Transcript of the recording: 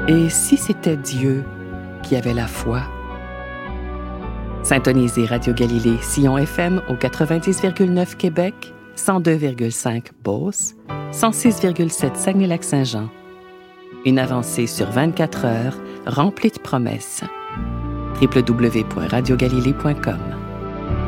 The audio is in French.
Et si c'était Dieu qui avait la foi? Syntonisez Radio Galilée Sion FM au 90,9 Québec, 102,5 Beauce, 106,7 Saguenay-Lac-Saint-Jean. Une avancée sur 24 heures remplie de promesses. www.radiogalilée.com